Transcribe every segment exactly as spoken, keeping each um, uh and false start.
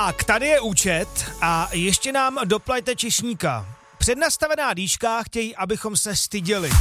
Tak, tady je účet a ještě nám doplaťte číšníka. Přednastavená dýška chtějí, abychom se styděli.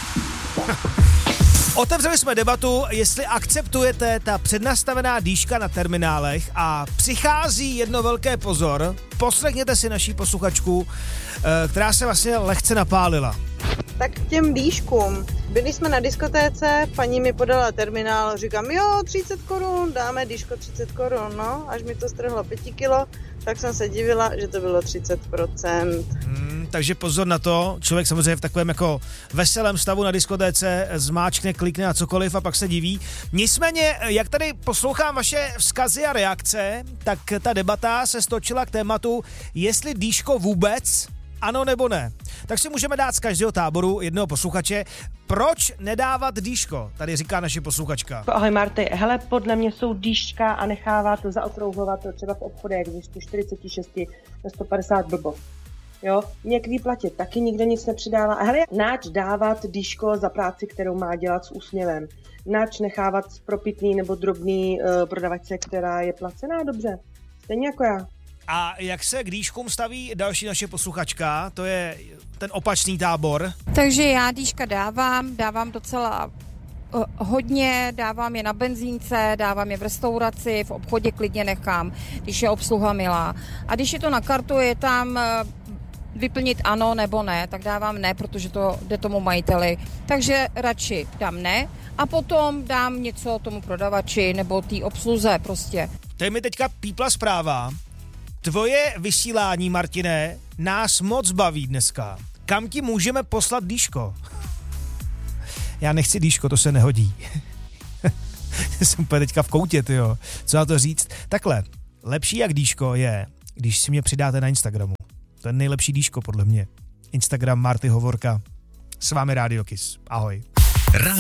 Otevřeli jsme debatu, jestli akceptujete ta přednastavená dýška na terminálech a přichází jedno velké pozor. Poslechněte si naší posluchačku, která se vlastně lehce napálila. Tak k těm dýškům. Byli jsme na diskotéce, paní mi podala terminál, říkám, jo, třicet korun, dáme dýško třicet korun, no. Až mi to strhlo pět kilo, tak jsem se divila, že to bylo třicet procent. Hmm, takže pozor na to, člověk samozřejmě v takovém jako veselém stavu na diskotéce zmáčkne, klikne na cokoliv a pak se diví. Nicméně, jak tady poslouchám vaše vzkazy a reakce, tak ta debata se stočila k tématu, jestli dýško vůbec, ano nebo ne. Tak si můžeme dát z každého táboru jednoho posluchače. Proč nedávat dýško? Tady říká naše posluchačka. Ahoj Marty, hele, podle mě jsou dýška a nechává to zaokrouhlovat třeba v obchodech, když tu čtyřicet šest na sto padesát blbo. Jo, mě k výplatě taky nikdo nic nepřidává. A hele, náč dávat dýško za práci, kterou má dělat s úsměvem? Náč nechávat propitný nebo drobný uh, prodavačce, která je placená dobře? Stejně jako já. A jak se k dýškům staví další naše posluchačka? To je ten opačný tábor. Takže já dýška dávám, dávám docela uh, hodně, dávám je na benzínce, dávám je v restauraci, v obchodě klidně nechám, když je obsluha milá. A když je to na kartu, je tam uh, vyplnit ano nebo ne, tak dávám ne, protože to jde tomu majiteli. Takže radši dám ne a potom dám něco tomu prodavači nebo té obsluze prostě. Tady mi teďka pípla zpráva. Tvoje vysílání, Martine, nás moc baví dneska. Kam ti můžeme poslat dýško? Já nechci dýško, to se nehodí. Jsem úplně teďka v koutě, tyjo. Co na to říct? Takhle, lepší jak dýško je, když si mě přidáte na Instagramu. To je nejlepší dýško podle mě. Instagram Marty Hovorka. S vámi Radio Kiss. Ahoj.